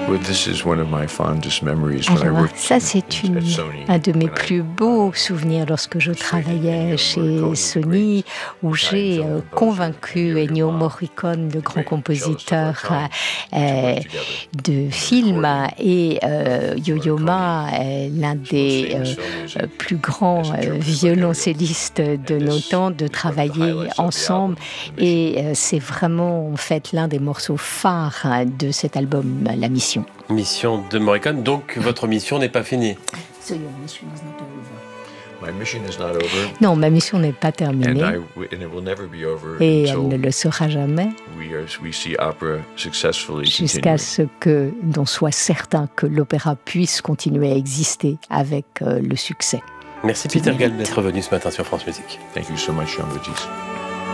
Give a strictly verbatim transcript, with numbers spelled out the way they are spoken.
Alors, ça, c'est une, un de mes plus beaux souvenirs lorsque je travaillais chez Sony, où j'ai euh, convaincu Ennio Morricone, le grand compositeur euh, de films, et euh, Yo-Yo Ma, euh, l'un des euh, plus grands euh, violoncellistes de nos temps, de travailler ensemble. Et euh, c'est vraiment, en fait, l'un des morceaux phares de cet album, La Mission. Mission de Morricone, donc votre mission n'est pas finie. So your mission is not over. My mission is not over. Non, ma mission n'est pas terminée. And I, and it will never be over et elle ne le sera jamais. We are, we see opera successfully jusqu'à ce que l'on soit certain que l'opéra puisse continuer à exister avec euh, le succès. Merci Peter Gall d'être venu ce matin sur France Musique. Thank you so much, Jean Baptiste.